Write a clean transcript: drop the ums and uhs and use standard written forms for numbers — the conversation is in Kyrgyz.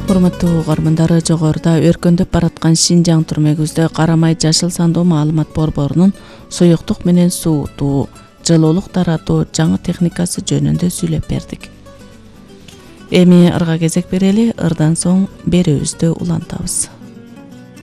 Урматтуу угармандары, жогоруда өркөндөп бараткан Шинжаң түрмөгүздө карамай жашыл сандуу маалымат борборунун суюктук менен суутуу, жылуулук таратуу жаңы техникасы жөнүндө сүйлөп бердик. Эми ырга кезек берели, ырдан соң берүүбүздү улантабыз.